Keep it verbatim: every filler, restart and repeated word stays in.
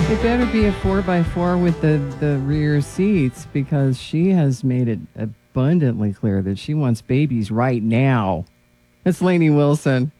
It better be a four by four with the, the rear seats because she has made it abundantly clear that she wants babies right now. It's Lainey Wilson.